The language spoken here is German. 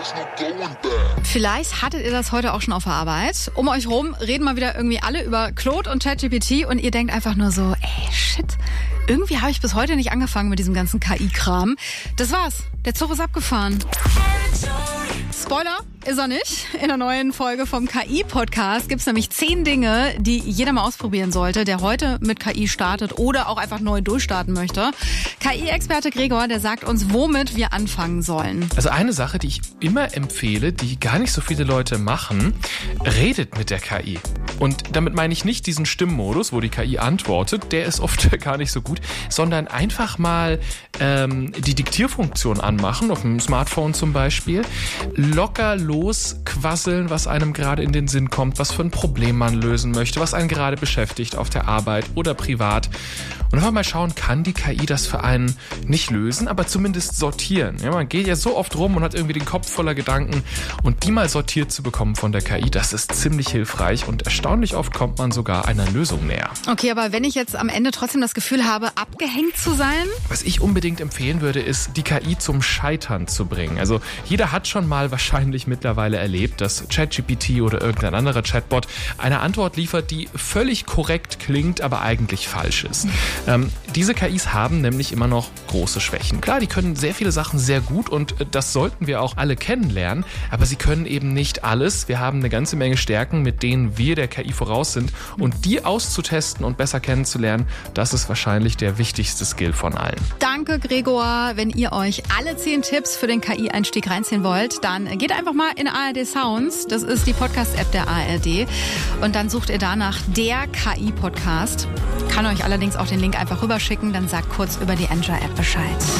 Vielleicht hattet ihr das heute auch schon auf der Arbeit. Um euch rum reden mal wieder irgendwie alle über Claude und ChatGPT und ihr denkt einfach nur so, ey, shit, irgendwie habe ich bis heute nicht angefangen mit diesem ganzen KI-Kram. Das war's. Der Zug ist abgefahren. Spoiler ist er nicht. In der neuen Folge vom KI-Podcast gibt's nämlich 10 Dinge, die jeder mal ausprobieren sollte, der heute mit KI startet oder auch einfach neu durchstarten möchte. KI-Experte Gregor, der sagt uns, womit wir anfangen sollen. Also eine Sache, die ich immer empfehle, die gar nicht so viele Leute machen, redet mit der KI. Und damit meine ich nicht diesen Stimmmodus, wo die KI antwortet, der ist oft gar nicht so gut, sondern einfach mal die Diktierfunktion anmachen, auf dem Smartphone zum Beispiel, locker losquasseln, was einem gerade in den Sinn kommt, was für ein Problem man lösen möchte, was einen gerade beschäftigt auf der Arbeit oder privat. Und einfach mal schauen, kann die KI das für einen nicht lösen, aber zumindest sortieren. Ja, man geht ja so oft rum und hat irgendwie den Kopf voller Gedanken und die mal sortiert zu bekommen von der KI, das ist ziemlich hilfreich und erstaunlich oft kommt man sogar einer Lösung näher. Okay, aber wenn ich jetzt am Ende trotzdem das Gefühl habe, abgehängt zu sein? Was ich unbedingt empfehlen würde, ist, die KI zum Scheitern zu bringen. Also jeder hat schon mal wahrscheinlich mittlerweile erlebt, dass ChatGPT oder irgendein anderer Chatbot eine Antwort liefert, die völlig korrekt klingt, aber eigentlich falsch ist. Diese KIs haben nämlich immer noch große Schwächen. Klar, die können sehr viele Sachen sehr gut und das sollten wir auch alle kennenlernen, aber sie können eben nicht alles. Wir haben eine ganze Menge Stärken, mit denen wir der KI voraus sind und die auszutesten und besser kennenzulernen, das ist wahrscheinlich der wichtigste Skill von allen. Danke, Gregor. Wenn ihr euch alle 10 Tipps für den KI-Einstieg reinziehen wollt, dann geht einfach mal in ARD Sounds. Das ist die Podcast-App der ARD. Und dann sucht ihr danach der KI-Podcast. Kann euch allerdings auch den Link einfach rüberschicken. Dann sagt kurz über die Enjoy-App Bescheid.